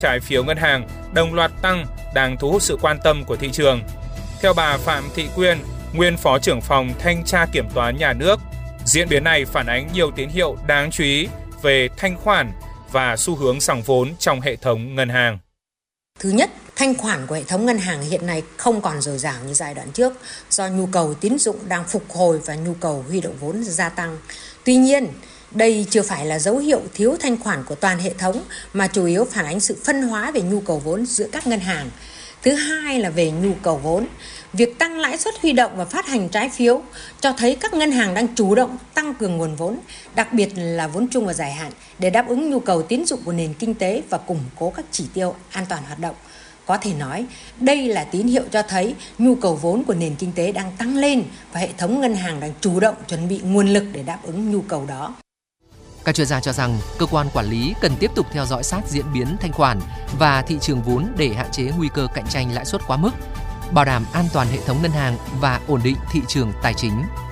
trái phiếu ngân hàng đồng loạt tăng đang thu hút sự quan tâm của thị trường. Theo bà Phạm Thị Quyên, nguyên Phó trưởng phòng Thanh tra Kiểm toán Nhà nước, diễn biến này phản ánh nhiều tín hiệu đáng chú ý về thanh khoản và xu hướng dòng vốn trong hệ thống ngân hàng. Thứ nhất, thanh khoản của hệ thống ngân hàng hiện nay không còn dồi dào như giai đoạn trước do nhu cầu tín dụng đang phục hồi và nhu cầu huy động vốn gia tăng. Tuy nhiên, đây chưa phải là dấu hiệu thiếu thanh khoản của toàn hệ thống mà chủ yếu phản ánh sự phân hóa về nhu cầu vốn giữa các ngân hàng. Thứ hai là về nhu cầu vốn. Việc tăng lãi suất huy động và phát hành trái phiếu cho thấy các ngân hàng đang chủ động tăng cường nguồn vốn, đặc biệt là vốn chung và dài hạn để đáp ứng nhu cầu tín dụng của nền kinh tế và củng cố các chỉ tiêu an toàn hoạt động. Có thể nói, đây là tín hiệu cho thấy nhu cầu vốn của nền kinh tế đang tăng lên và hệ thống ngân hàng đang chủ động chuẩn bị nguồn lực để đáp ứng nhu cầu đó. Các chuyên gia cho rằng cơ quan quản lý cần tiếp tục theo dõi sát diễn biến thanh khoản và thị trường vốn để hạn chế nguy cơ cạnh tranh lãi suất quá mức, bảo đảm an toàn hệ thống ngân hàng và ổn định thị trường tài chính.